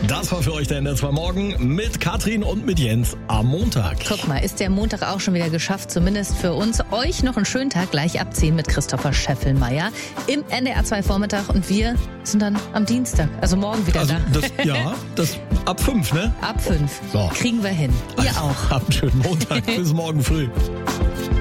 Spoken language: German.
Das war für euch der NDR 2 Morgen mit Katrin und mit Jens am Montag. Guck mal, ist der Montag auch schon wieder geschafft, zumindest für uns. Euch noch einen schönen Tag, gleich ab 10 mit Christopher Scheffelmeier im NDR 2 Vormittag und wir sind dann am Dienstag, also morgen wieder da. Das ab 5, ne? Ab 5. So. Kriegen wir hin. Ihr auch. Habt einen schönen Montag. Bis morgen früh.